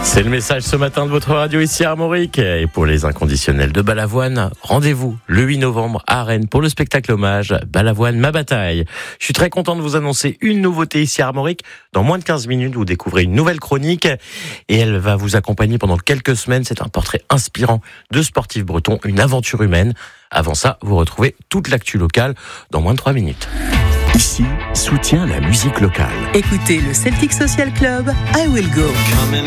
C'est le message ce matin de votre radio ici à Armorique. Et pour les inconditionnels de Balavoine, rendez-vous le 8 novembre à Rennes pour le spectacle hommage Balavoine, ma bataille. Je suis très content de vous annoncer une nouveauté ici à Armorique. Dans moins de 15 minutes, vous découvrez une nouvelle chronique et elle va vous accompagner pendant quelques semaines. C'est un portrait inspirant de sportifs bretons, une aventure humaine. Avant ça, vous retrouvez toute l'actu locale dans moins de 3 minutes. Ici, soutient la musique locale. Écoutez le Celtic Social Club, I Will Go.